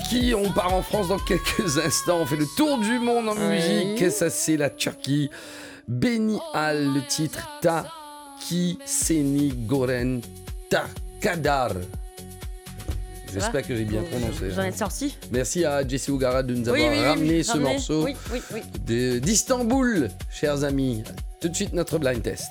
Turquie, on part en France dans quelques instants. On fait le tour du monde en musique. Et ça, c'est la Turquie. Beni Al, le titre Ta Ki Seni Goren Ta Kadar. J'espère que j'ai bien prononcé. J'en ai sorti. Merci à Jessie Ougara de nous avoir ramené ce morceau d'Istanbul, chers amis. Tout de suite, notre blind test.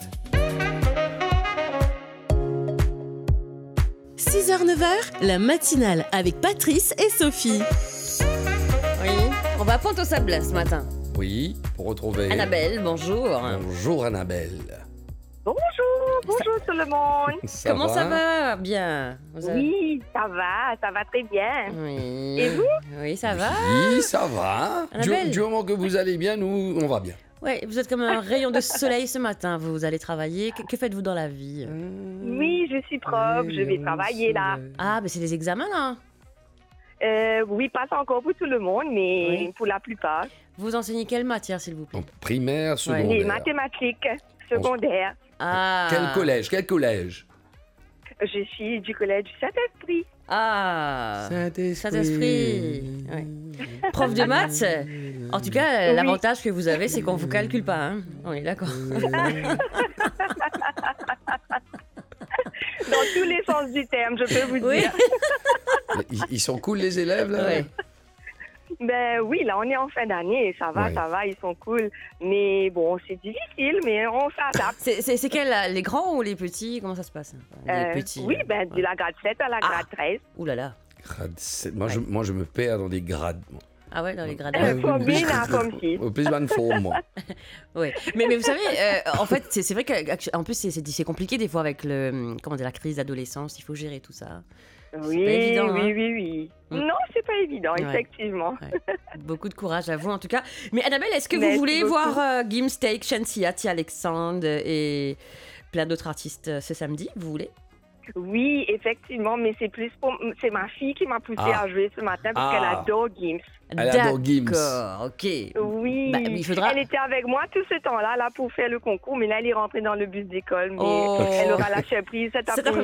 6h-9h, la matinale avec Patrice et Sophie. Oui, on va à Pont-au-Sablin ce matin. Oui, pour retrouver... Annabelle, bonjour. Bonjour Annabelle. Bonjour tout le monde. Comment ça va? Bien. Oui, ça va très bien. Oui. Et vous? Oui, ça va. Oui, ça va. Du moment que vous allez bien, nous, on va bien. Ouais, vous êtes comme un rayon de soleil ce matin. Vous allez travailler. Que faites-vous dans la vie? Oui, je suis prof, je vais travailler là. Ah, mais c'est des examens là. Oui, pas encore pour tout le monde, mais pour la plupart. Vous enseignez quelle matière, s'il vous plaît? En primaire, secondaire. Les mathématiques secondaires. Ah. Quel collège? Je suis du collège du Saint-Esprit. Ah. Saint-Esprit. Ouais. Prof de maths. En tout cas, l'avantage que vous avez, c'est qu'on vous calcule pas. Hein. On est d'accord. Dans tous les sens du terme, je peux vous dire. Ils sont cool les élèves là? Ouais. Ben oui, là on est en fin d'année, ça va, ils sont cool. Mais bon, c'est difficile, mais on s'adapte. C'est quel, les grands ou les petits? Comment ça se passe? Les petits. Oui, ben de la grade 7 à la grade 13. Ouh là là. Grade 7. Moi, je me perds dans des grades. Moi. Ah ouais, dans les grades. Comme bien, comme si. Au plus bonne forme, moi. Ouais. Mais vous savez, en fait, c'est vrai qu'en plus, c'est compliqué des fois avec la crise d'adolescence. Il faut gérer tout ça. Oui, pas évident, oui. Non, c'est pas évident, effectivement. Ouais. Beaucoup de courage à vous, en tout cas. Mais Annabelle, est-ce que vous voulez voir Gim Steak, Shansia, Tia Alexandre et plein d'autres artistes ce samedi? Vous voulez? Oui, effectivement, mais c'est ma fille qui m'a poussée à jouer ce matin parce qu'elle adore Gims. Elle adore Gims. D'accord, ok. Oui, il faudra... elle était avec moi tout ce temps-là là, pour faire le concours, mais là, elle est rentrée dans le bus d'école, mais elle aura la surprise cet après-midi.